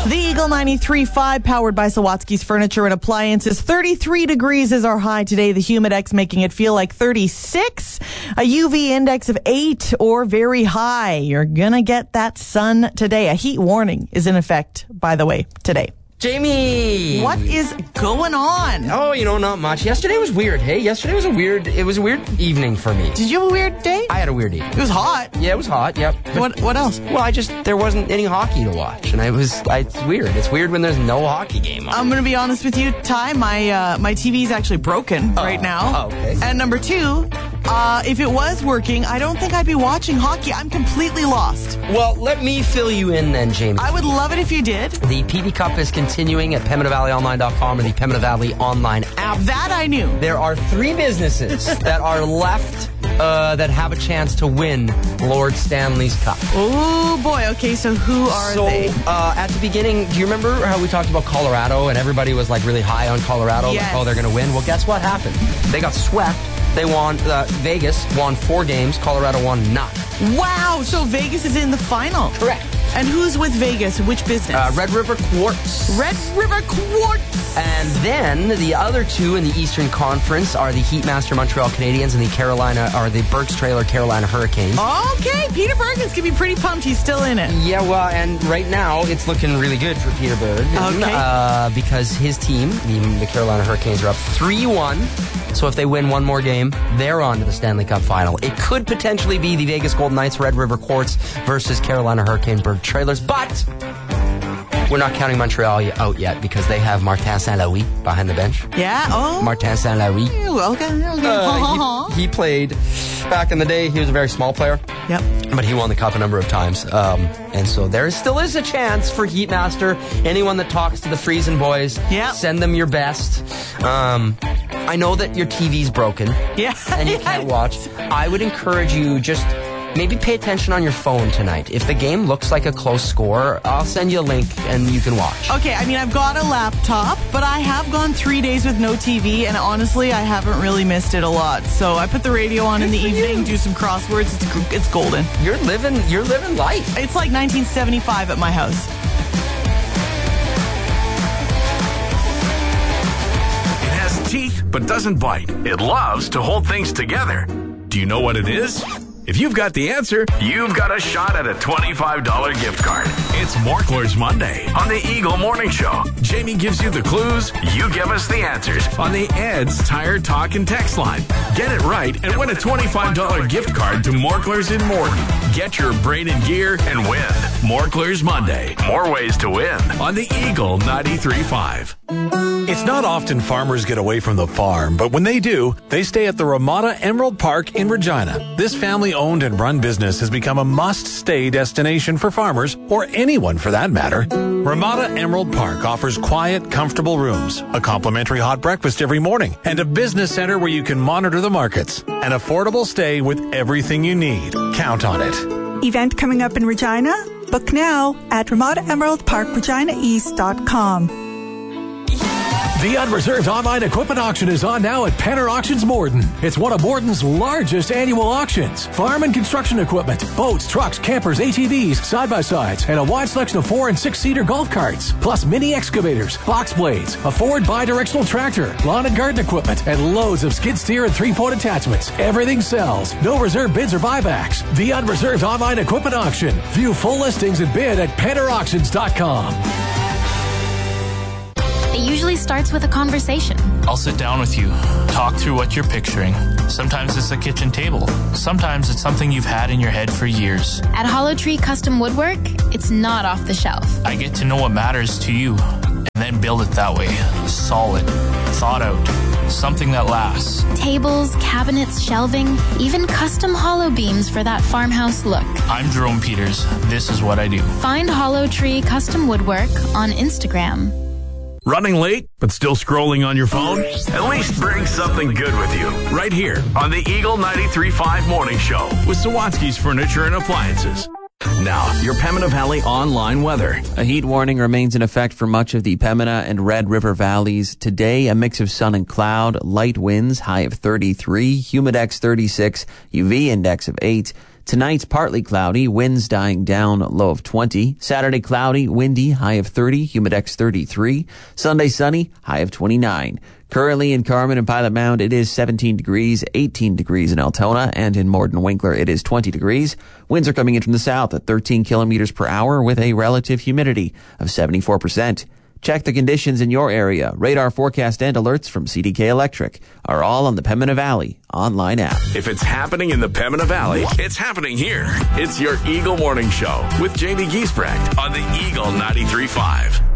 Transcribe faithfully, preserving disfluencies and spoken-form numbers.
The Eagle ninety-three point five, powered by Sawatsky's Furniture and Appliances. thirty-three degrees is our high today. The Humidex making it feel like thirty-six. A U V index of eight or very high. You're going to get that sun today. A heat warning is in effect, by the way, today. Jamie! What is going on? Oh, you know, not much. Yesterday was weird, hey? Yesterday was a weird, it was a weird evening for me. Did you have a weird day? I had a weird evening. It was hot. Yeah, it was hot, yep. But, What What else? well, I just, there wasn't any hockey to watch, and I was, I, it's weird. It's weird when there's no hockey game on. I'm going to be honest with you, Ty. My uh, my T V is actually broken Oh. right now. Oh, okay. And number two, uh, if it was working, I don't think I'd be watching hockey. I'm completely lost. Well, let me fill you in then, Jamie. I would love it if you did. The P V Cup is continuing at Pembina Valley Online dot com or the Pembina Valley Online app. That I knew. There are three businesses that are left uh, that have a chance to win Lord Stanley's Cup. Oh boy. Okay, so who are so, they? uh, at the beginning, do you remember how we talked about Colorado and everybody was like really high on Colorado? Yes. Like, oh, they're going to win. Well, guess what happened? They got swept. They won, uh, Vegas won four games. Colorado won none. Wow. So Vegas is in the final. Correct. And who's with Vegas? Which business? Uh, Red River Quartz. Red River Quartz. And then the other two in the Eastern Conference are the Heatmaster Montreal Canadiens and the Carolina, or the Berks Trailer Carolina Hurricanes. Okay, Peter Bergen's gonna be pretty pumped. He's still in it. Yeah, well, and right now it's looking really good for Peter Berg. Okay. Uh, because his team, the, the Carolina Hurricanes, are up three one. So if they win one more game, they're on to the Stanley Cup final. It could potentially be the Vegas Golden Knights, Red River Quartz versus Carolina Hurricane Berg Trailers, but we're not counting Montreal out yet because they have Martin Saint-Louis behind the bench. Yeah. Oh. Martin Saint-Louis. Okay. Okay. Uh, he, he played back in the day. He was a very small player. Yep. But he won the cup a number of times. Um, and so there still is a chance for Heatmaster. Anyone that talks to the Friesen boys, Yep. send them your best. Um, I know that your T V's broken. Yeah. And you can't watch. I would encourage you just maybe pay attention on your phone tonight. If the game looks like a close score, I'll send you a link and you can watch. Okay, I mean, I've got a laptop, but I have gone three days with no T V, and honestly, I haven't really missed it a lot. So I put the radio on in the evening, do some crosswords. It's, it's golden. You're living, you're living life. It's like nineteen seventy-five at my house. It has teeth but doesn't bite. It loves to hold things together. Do you know what it is? If you've got the answer, you've got a shot at a twenty-five dollars gift card. It's Morkler's Monday on the Eagle Morning Show. Jamie gives you the clues, you give us the answers on the Ed's Tire Talk and Text line. Get it right and win a twenty-five dollars gift card to Morkler's in Morton. Get your brain in gear and win. Morkler's Monday. More ways to win on the Eagle ninety-three point five. It's not often farmers get away from the farm, but when they do, they stay at the Ramada Emerald Park in Regina. This family-owned and run business has become a must-stay destination for farmers, or anyone for that matter. Ramada Emerald Park offers quiet, comfortable rooms, a complimentary hot breakfast every morning, and a business center where you can monitor the markets. An affordable stay with everything you need. Count on it. Event coming up in Regina? Book now at Ramada Emerald Park Regina East dot com. The Unreserved Online Equipment Auction is on now at Penner Auctions Morden. It's one of Morden's largest annual auctions. Farm and construction equipment, boats, trucks, campers, A T Vs, side-by-sides, and a wide selection of four- and six-seater golf carts, plus mini excavators, box blades, a Ford bi-directional tractor, lawn and garden equipment, and loads of skid steer and three-point attachments. Everything sells. No reserve bids or buybacks. The Unreserved Online Equipment Auction. View full listings and bid at Penner Auctions dot com. It usually starts with a conversation. I'll sit down with you, talk through what you're picturing. Sometimes it's a kitchen table. Sometimes it's something you've had in your head for years. At Hollow Tree Custom Woodwork, it's not off the shelf. I get to know what matters to you and then build it that way. Solid, thought out, something that lasts. Tables, cabinets, shelving, even custom hollow beams for that farmhouse look. I'm Jerome Peters. This is what I do. Find Hollow Tree Custom Woodwork on Instagram. Running late, but still scrolling on your phone? At least bring something good with you. Right here on the Eagle ninety-three point five Morning Show with Sawatsky's Furniture and Appliances. Now, your Pembina Valley online weather. A heat warning remains in effect for much of the Pembina and Red River valleys. Today, a mix of sun and cloud, light winds, high of thirty-three, humidex thirty-six, U V index of eight. Tonight's partly cloudy, winds dying down, low of twenty. Saturday cloudy, windy, high of thirty, Humidex thirty-three. Sunday sunny, high of twenty-nine. Currently in Carmen and Pilot Mound, it is seventeen degrees, eighteen degrees in Altona, and in Morden Winkler, it is twenty degrees. Winds are coming in from the south at thirteen kilometers per hour with a relative humidity of seventy-four percent. Check the conditions in your area. Radar forecast and alerts from C D K Electric are all on the Pembina Valley online app. If it's happening in the Pembina Valley, it's happening here. It's your Eagle Morning Show with Jamie Giesbrecht on the Eagle ninety-three point five.